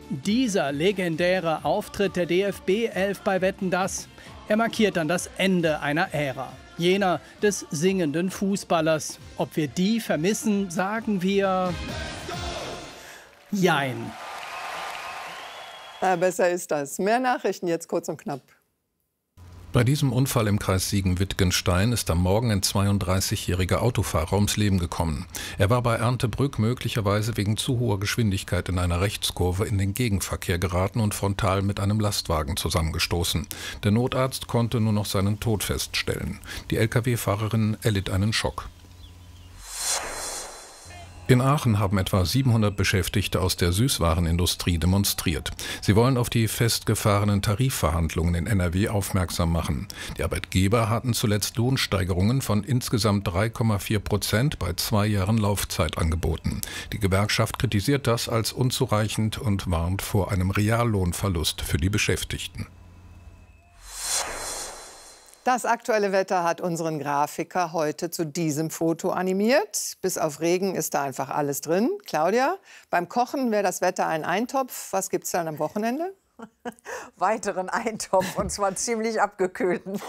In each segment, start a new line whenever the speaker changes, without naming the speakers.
Dieser legendäre Auftritt der DFB 11 bei Wetten, dass er markiert dann das Ende einer Ära. Jener des singenden Fußballers. Ob wir die vermissen, sagen wir Jein.
Besser ist das. Mehr Nachrichten jetzt kurz und knapp.
Bei diesem Unfall im Kreis Siegen-Wittgenstein ist am Morgen ein 32-jähriger Autofahrer ums Leben gekommen. Er war bei Erntebrück möglicherweise wegen zu hoher Geschwindigkeit in einer Rechtskurve in den Gegenverkehr geraten und frontal mit einem Lastwagen zusammengestoßen. Der Notarzt konnte nur noch seinen Tod feststellen. Die Lkw-Fahrerin erlitt einen Schock. In Aachen haben etwa 700 Beschäftigte aus der Süßwarenindustrie demonstriert. Sie wollen auf die festgefahrenen Tarifverhandlungen in NRW aufmerksam machen. Die Arbeitgeber hatten zuletzt Lohnsteigerungen von insgesamt 3,4% bei 2 Jahren Laufzeit angeboten. Die Gewerkschaft kritisiert das als unzureichend und warnt vor einem Reallohnverlust für die Beschäftigten.
Das aktuelle Wetter hat unseren Grafiker heute zu diesem Foto animiert. Bis auf Regen ist da einfach alles drin. Claudia, beim Kochen wäre das Wetter ein Eintopf. Was gibt es dann am Wochenende?
Weiteren Eintopf, und zwar ziemlich abgekühlten.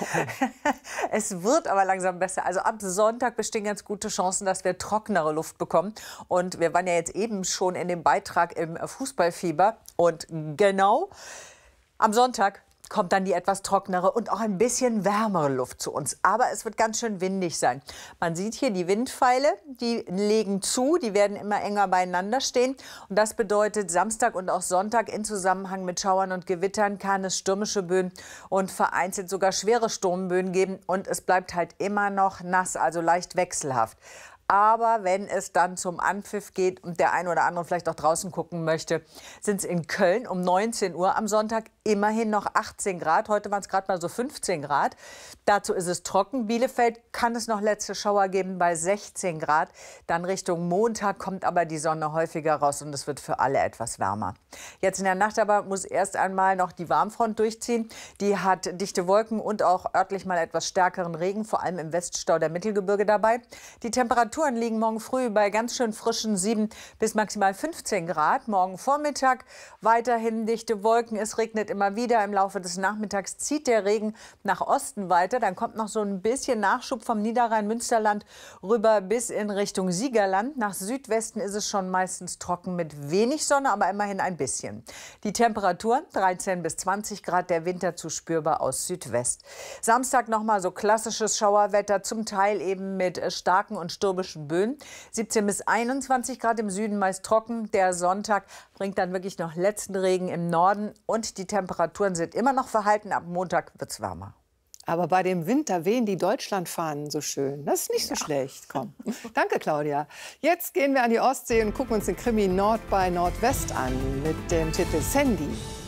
Es wird aber langsam besser. Also ab Sonntag bestehen ganz gute Chancen, dass wir trockenere Luft bekommen. Und wir waren ja jetzt eben schon in dem Beitrag im Fußballfieber. Und genau am Sonntag kommt dann die etwas trockenere und auch ein bisschen wärmere Luft zu uns. Aber es wird ganz schön windig sein. Man sieht hier die Windpfeile, die legen zu, die werden immer enger beieinander stehen. Und das bedeutet, Samstag und auch Sonntag in Zusammenhang mit Schauern und Gewittern kann es stürmische Böen und vereinzelt sogar schwere Sturmböen geben. Und es bleibt halt immer noch nass, also leicht wechselhaft. Aber wenn es dann zum Anpfiff geht und der eine oder andere vielleicht auch draußen gucken möchte, sind es in Köln um 19 Uhr am Sonntag immerhin noch 18 Grad. Heute waren es gerade mal so 15 Grad. Dazu ist es trocken. Bielefeld kann es noch letzte Schauer geben bei 16 Grad. Dann Richtung Montag kommt aber die Sonne häufiger raus und es wird für alle etwas wärmer. Jetzt in der Nacht aber muss erst einmal noch die Warmfront durchziehen. Die hat dichte Wolken und auch örtlich mal etwas stärkeren Regen, vor allem im Weststau der Mittelgebirge dabei. Die Temperaturen liegen morgen früh bei ganz schön frischen 7 bis maximal 15 Grad. Morgen Vormittag weiterhin dichte Wolken. Es regnet immer wieder. Im Laufe des Nachmittags zieht der Regen nach Osten weiter. Dann kommt noch so ein bisschen Nachschub vom Niederrhein-Münsterland rüber bis in Richtung Siegerland. Nach Südwesten ist es schon meistens trocken mit wenig Sonne, aber immerhin ein bisschen. Die Temperaturen 13 bis 20 Grad, der Wind dazu spürbar aus Südwest. Samstag nochmal so klassisches Schauerwetter, zum Teil eben mit starken und stürmischen Böen. 17 bis 21 Grad im Süden, meist trocken. Der Sonntag bringt dann wirklich noch letzten Regen im Norden und die Temperaturen sind immer noch verhalten. Ab Montag wird es wärmer.
Aber bei dem Winter wehen die Deutschlandfahnen so schön. Das ist nicht so schlecht. Komm. Danke, Claudia. Jetzt gehen wir an die Ostsee und gucken uns den Krimi Nord bei Nordwest an mit dem Titel Sandy.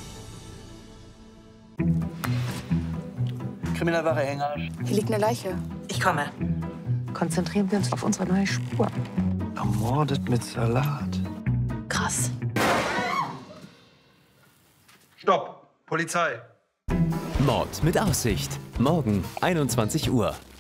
Kriminalwache Hänger.
Hier liegt eine Leiche.
Ich komme.
Konzentrieren wir uns auf unsere neue Spur.
Ermordet mit Salat.
Krass.
Stopp! Polizei!
Mord mit Aussicht. Morgen 21 Uhr.